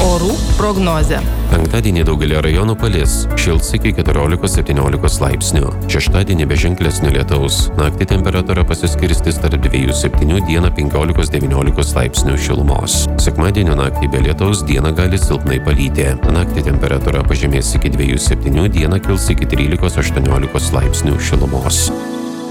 Orų prognozė. Penktadienį daugelį rajonų palis, šils iki 14–17 laipsnių. Šeštadienį be ženklesnio lietaus. Naktį temperatūra pasiskirstys tarp 2–7, dieną 15–19 laipsnių šilumos. Sekmadienio naktį be lietaus, dieną gali silpnai palyti. Naktį temperatūra pažemės iki 2–7, dieną kils iki 13–18 laipsnių šilumos.